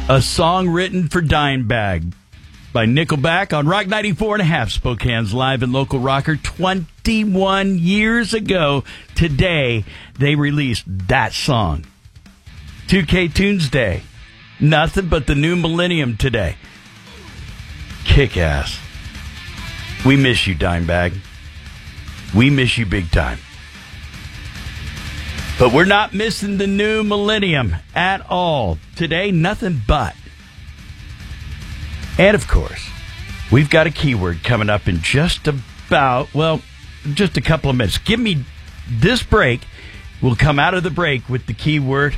A song written for Dimebag by Nickelback on Rock 94.5, Spokane's live and local rocker. 21 years ago today, they released that song. 2K Tunes Day. Nothing but the new millennium today. Kick-ass. We miss you, Dimebag. We miss you big time. But we're not missing the new millennium at all. Today, nothing but. And, of course, we've got a keyword coming up in just a couple of minutes. Give me this break. We'll come out of the break with the keyword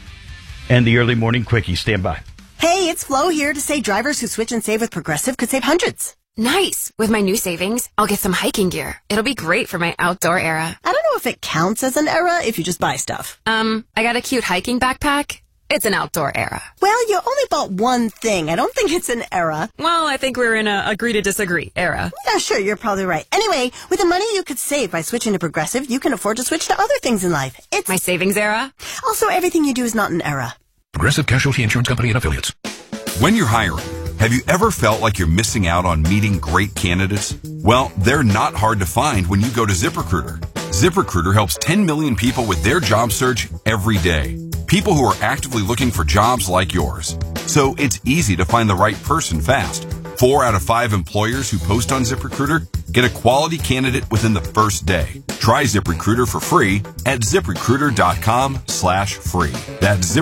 and the early morning quickie. Stand by. Hey, it's Flo here to say drivers who switch and save with Progressive could save hundreds. Nice. With my new savings, I'll get some hiking gear. It'll be great for my outdoor era. I don't know if it counts as an era if you just buy stuff. I got a cute hiking backpack. It's an outdoor era. Well, you only bought one thing. I don't think it's an era. Well, I think we're in a agree to disagree era. Yeah, sure, you're probably right. Anyway, with the money you could save by switching to Progressive, you can afford to switch to other things in life. It's my savings era. Also, everything you do is not an era. Progressive Casualty Insurance Company and Affiliates. When you're hiring, have you ever felt like you're missing out on meeting great candidates? Well, they're not hard to find when you go to ZipRecruiter. ZipRecruiter helps 10 million people with their job search every day. People who are actively looking for jobs like yours. So it's easy to find the right person fast. 4 out of 5 employers who post on ZipRecruiter get a quality candidate within the first day. Try ZipRecruiter for free at ZipRecruiter.com/free. That's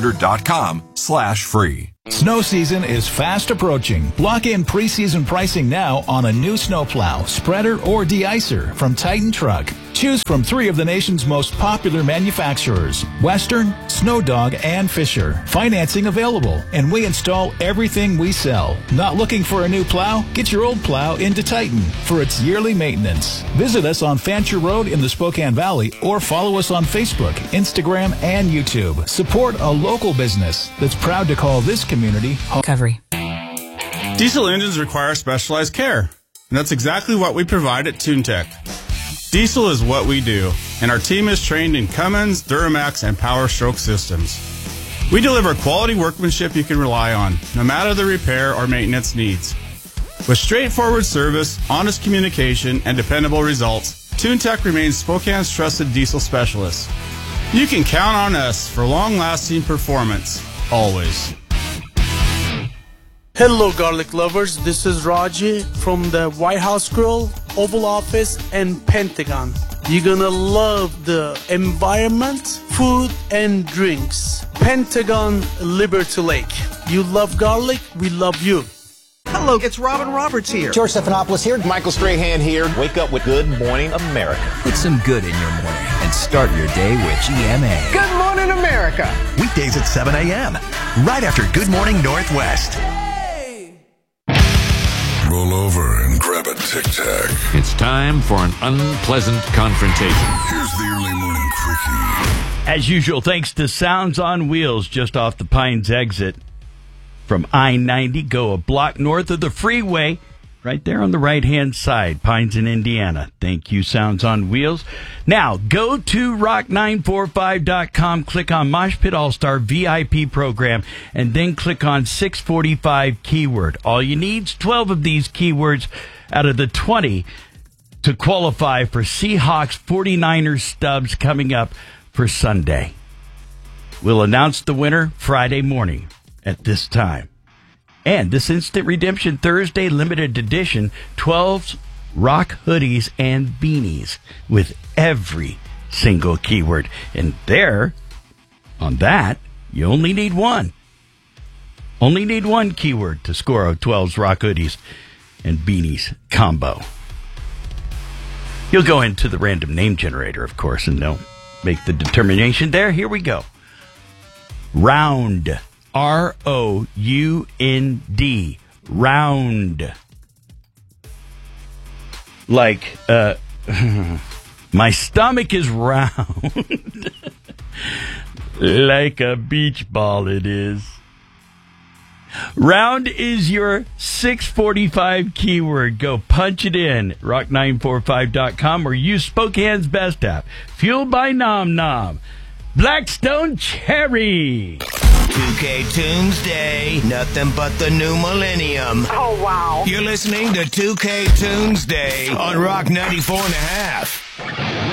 ZipRecruiter.com/free. Snow season is fast approaching. Lock in preseason pricing now on a new snowplow, spreader, or de-icer from Titan Truck. Choose from 3 of the nation's most popular manufacturers, Western, Snow Dog, and Fisher. Financing available, and we install everything we sell. Not looking for a new plow? Get your old plow into Titan for its yearly maintenance. Visit us on Fancher Road in the Spokane Valley or follow us on Facebook, Instagram, and YouTube. Support a local business that's proud to call this community home. Recovery. Diesel engines require specialized care, and that's exactly what we provide at TuneTech. Diesel is what we do, and our team is trained in Cummins, Duramax, and Power Stroke systems. We deliver quality workmanship you can rely on, no matter the repair or maintenance needs. With straightforward service, honest communication, and dependable results, TuneTech remains Spokane's trusted diesel specialist. You can count on us for long-lasting performance, always. Hello, garlic lovers. This is Raji from the White House Grill, Oval Office, and Pentagon. You're gonna love the environment, food, and drinks. Pentagon Liberty Lake. You love garlic, we love you. Hello, it's Robin Roberts here. George Stephanopoulos here. Michael Strahan here. Wake up with Good Morning America. Put some good in your morning and start your day with GMA. Good Morning America. Weekdays at 7 a.m. right after Good Morning Northwest. Roll over and grab a Tic Tac. It's time for an unpleasant confrontation. Here's the early morning quickie. As usual, thanks to Sounds on Wheels just off the Pines exit from I-90. Go a block north of the freeway, right there on the right-hand side, Pines in Indiana. Thank you, Sounds on Wheels. Now, go to rock945.com, click on Mosh Pit All-Star VIP program, and then click on 645 keyword. All you need is 12 of these keywords out of the 20 to qualify for Seahawks 49ers stubs coming up for Sunday. We'll announce the winner Friday morning at this time. And this Instant Redemption Thursday limited edition, 12 rock hoodies and beanies with every single keyword. And there, on that, you only need one. Only need one keyword to score a 12's rock hoodies and beanies combo. You'll go into the random name generator, of course, and they'll make the determination there. Here we go. Round. R-O-U-N-D. Round. Like, my stomach is round. Like a beach ball it is. Round is your 645 keyword. Go punch it in at rock945.com or use Spokane's best app. Fueled by Nom Nom. Blackstone Cherry. 2K Tuesday. Nothing but the new millennium. Oh, wow. You're listening to 2K Tuesday on Rock 94.5.